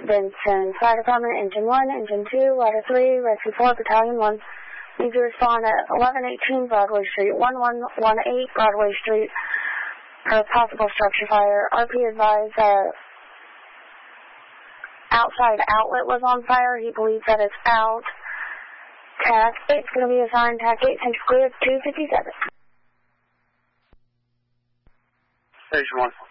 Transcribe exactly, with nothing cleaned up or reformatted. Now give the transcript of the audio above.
Benson. Fire Department, Engine one, Engine two, Ladder three, Rescue four, Battalion one. Need to respond at eleven eighteen Broadway Street, one one one eight Broadway Street, for possible structure fire. R P advised that outside outlet was on fire. He believes that it's out. Task eight's going to be assigned. Task eight, Central Clear, two fifty-seven. Station one.